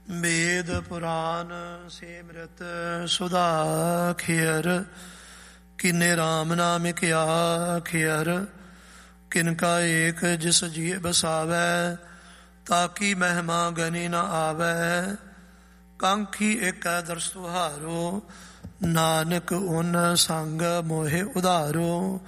वेद पुराण सिमरत सुधा खियर किन्ने राम नाम क्या खियर किनका एक जिस जी बसावै ताकि महिमा गनी न आवै कांखी एक दरस तुहारो नानक उन संग मोहे उधारो।